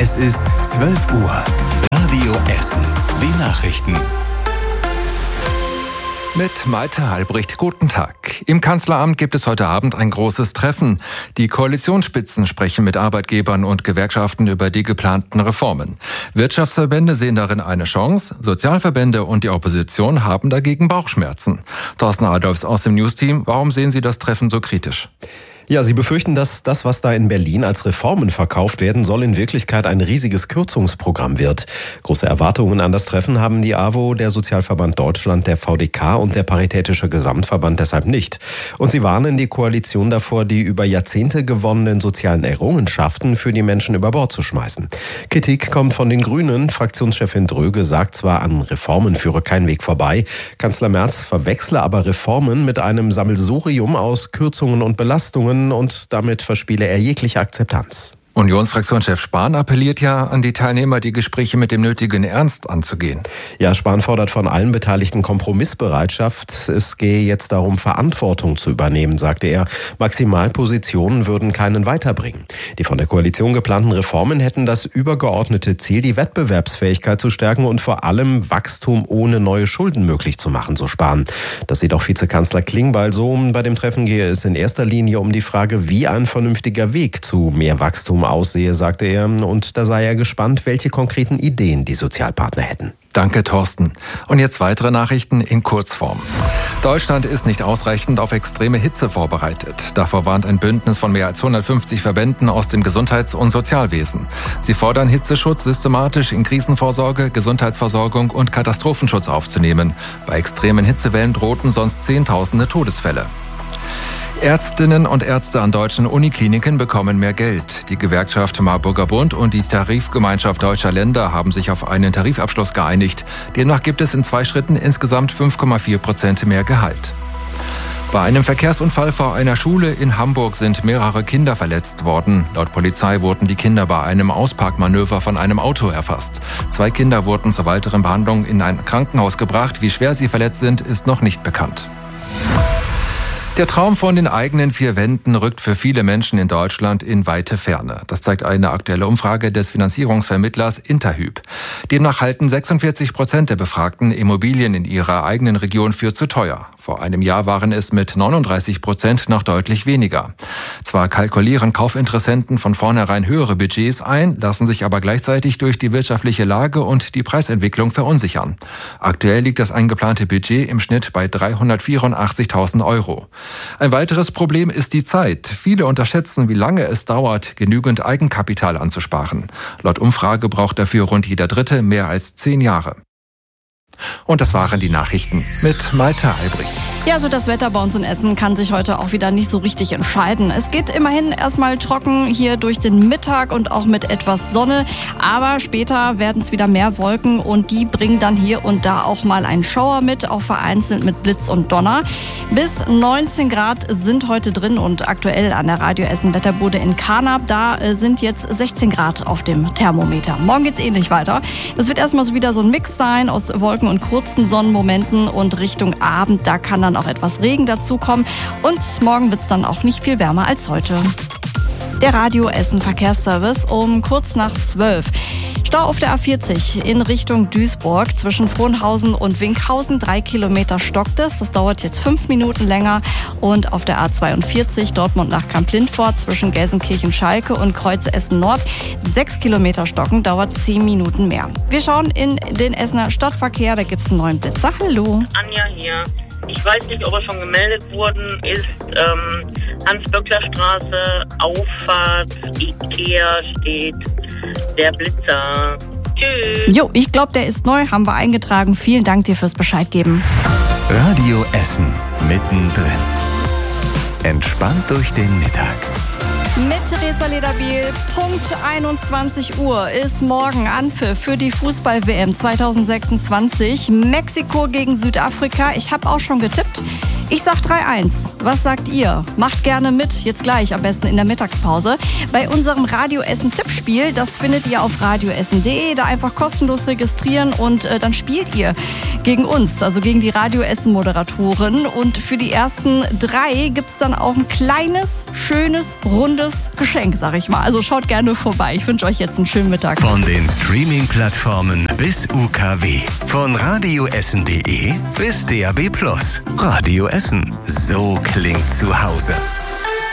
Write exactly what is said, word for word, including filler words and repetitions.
Es ist zwölf Uhr. Radio Essen. Die Nachrichten. Mit Malte Halbricht, guten Tag. Im Kanzleramt gibt es heute Abend ein großes Treffen. Die Koalitionsspitzen sprechen mit Arbeitgebern und Gewerkschaften über die geplanten Reformen. Wirtschaftsverbände sehen darin eine Chance, Sozialverbände und die Opposition haben dagegen Bauchschmerzen. Thorsten Adolfs aus dem Newsteam, warum sehen Sie das Treffen so kritisch? Ja, Sie befürchten, dass das, was da in Berlin als Reformen verkauft werden soll, in Wirklichkeit ein riesiges Kürzungsprogramm wird. Große Erwartungen an das Treffen haben die A W O, der Sozialverband Deutschland, der V D K und der Paritätische Gesamtverband deshalb nicht. Und sie warnen die Koalition davor, die über Jahrzehnte gewonnenen sozialen Errungenschaften für die Menschen über Bord zu schmeißen. Kritik kommt von den Grünen. Fraktionschefin Dröge sagt zwar, an Reformen führe kein Weg vorbei. Kanzler Merz verwechsle aber Reformen mit einem Sammelsurium aus Kürzungen und Belastungen, und damit verspiele er jegliche Akzeptanz. Unionsfraktionschef Spahn appelliert ja an die Teilnehmer, die Gespräche mit dem nötigen Ernst anzugehen. Ja, Spahn fordert von allen Beteiligten Kompromissbereitschaft. Es gehe jetzt darum, Verantwortung zu übernehmen, sagte er. Maximalpositionen würden keinen weiterbringen. Die von der Koalition geplanten Reformen hätten das übergeordnete Ziel, die Wettbewerbsfähigkeit zu stärken und vor allem Wachstum ohne neue Schulden möglich zu machen, so Spahn. Das sieht auch Vizekanzler Klingbeil so. Bei dem Treffen gehe es in erster Linie um die Frage, wie ein vernünftiger Weg zu mehr Wachstum aussehe, sagte er, und da sei er gespannt, welche konkreten Ideen die Sozialpartner hätten. Danke, Thorsten. Und jetzt weitere Nachrichten in Kurzform. Deutschland ist nicht ausreichend auf extreme Hitze vorbereitet. Davor warnt ein Bündnis von mehr als hundertfünfzig Verbänden aus dem Gesundheits- und Sozialwesen. Sie fordern, Hitzeschutz systematisch in Krisenvorsorge, Gesundheitsversorgung und Katastrophenschutz aufzunehmen. Bei extremen Hitzewellen drohten sonst Zehntausende Todesfälle. Ärztinnen und Ärzte an deutschen Unikliniken bekommen mehr Geld. Die Gewerkschaft Marburger Bund und die Tarifgemeinschaft Deutscher Länder haben sich auf einen Tarifabschluss geeinigt. Demnach gibt es in zwei Schritten insgesamt fünf Komma vier Prozent mehr Gehalt. Bei einem Verkehrsunfall vor einer Schule in Hamburg sind mehrere Kinder verletzt worden. Laut Polizei wurden die Kinder bei einem Ausparkmanöver von einem Auto erfasst. Zwei Kinder wurden zur weiteren Behandlung in ein Krankenhaus gebracht. Wie schwer sie verletzt sind, ist noch nicht bekannt. Der Traum von den eigenen vier Wänden rückt für viele Menschen in Deutschland in weite Ferne. Das zeigt eine aktuelle Umfrage des Finanzierungsvermittlers Interhyp. Demnach halten sechsundvierzig Prozent der Befragten Immobilien in ihrer eigenen Region für zu teuer. Vor einem Jahr waren es mit neununddreißig Prozent noch deutlich weniger. Zwar kalkulieren Kaufinteressenten von vornherein höhere Budgets ein, lassen sich aber gleichzeitig durch die wirtschaftliche Lage und die Preisentwicklung verunsichern. Aktuell liegt das eingeplante Budget im Schnitt bei dreihundertvierundachtzigtausend Euro. Ein weiteres Problem ist die Zeit. Viele unterschätzen, wie lange es dauert, genügend Eigenkapital anzusparen. Laut Umfrage braucht dafür rund jeder Dritte mehr als zehn Jahre. Und das waren die Nachrichten mit Malte Albrecht. Ja, also das Wetter bei uns in Essen kann sich heute auch wieder nicht so richtig entscheiden. Es geht immerhin erstmal trocken hier durch den Mittag und auch mit etwas Sonne. Aber später werden es wieder mehr Wolken und die bringen dann hier und da auch mal einen Schauer mit, auch vereinzelt mit Blitz und Donner. Bis neunzehn Grad sind heute drin und aktuell an der Radio Essen Wetterbude in Karnap, da sind jetzt sechzehn Grad auf dem Thermometer. Morgen geht's ähnlich weiter. Das wird erstmal so wieder so ein Mix sein aus Wolken und kurzen Sonnenmomenten und Richtung Abend, da kann dann auch etwas Regen dazukommen und morgen wird es dann auch nicht viel wärmer als heute. Der Radio Essen Verkehrsservice um kurz nach zwölf. Stau auf der A vierzig in Richtung Duisburg zwischen Frohnhausen und Winkhausen. Drei Kilometer stockt es. Das dauert jetzt fünf Minuten länger. Und auf der A zweiundvierzig Dortmund nach Kamp-Lindfort zwischen Gelsenkirchen-Schalke und Kreuz Essen-Nord. Sechs Kilometer stocken, dauert zehn Minuten mehr. Wir schauen in den Essener Stadtverkehr. Da gibt es einen neuen Blitzer. Hallo. Anja hier. Ich weiß nicht, ob er schon gemeldet worden ist. Ähm, Hans-Böckler-Straße, Auffahrt, Ikea steht der Blitzer. Tschüss. Jo, ich glaube, der ist neu, haben wir eingetragen. Vielen Dank dir fürs Bescheid geben. Radio Essen mittendrin. Entspannt durch den Mittag. Mit Theresa Lederbiel, Punkt einundzwanzig Uhr ist morgen Anpfiff für die Fußball-W M zwanzig sechsundzwanzig. Mexiko gegen Südafrika. Ich habe auch schon getippt. Ich sag drei eins. Was sagt ihr? Macht gerne mit, jetzt gleich, am besten in der Mittagspause. Bei unserem Radio Essen Tippspiel, das findet ihr auf radioessen punkt de. Da einfach kostenlos registrieren und äh, dann spielt ihr gegen uns, also gegen die Radio Essen Moderatorin. Und für die ersten drei gibt's dann auch ein kleines, schönes, rundes Geschenk, sag ich mal. Also schaut gerne vorbei. Ich wünsche euch jetzt einen schönen Mittag. Von den Streaming-Plattformen bis U K W. Von radioessen punkt de bis D A B plus. Radio Essen. So klingt zu Hause.